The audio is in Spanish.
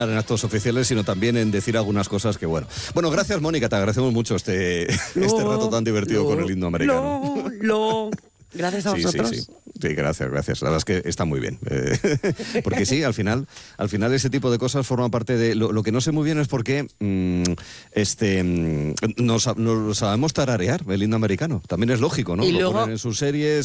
en actos oficiales, sino también en decir algunas cosas que bueno. Bueno, gracias, Mónica, te agradecemos mucho este rato tan divertido con el himno americano. Gracias a vosotros. Sí, gracias. La verdad es que está muy bien. Porque sí, al final ese tipo de cosas forman parte de... Lo que no sé muy bien es por qué no sabemos tararear el himno americano. También es lógico, ¿no? Y lo luego, ponen en sus series...